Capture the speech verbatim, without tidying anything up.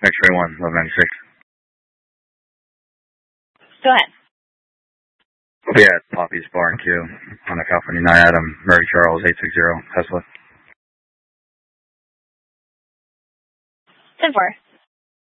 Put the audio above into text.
X-ray one, eleven ninety-six. Go ahead. Yeah, Poppy's Bar and Q on a California nine Adam, Murray Charles, eight six zero, Tesla. ten four.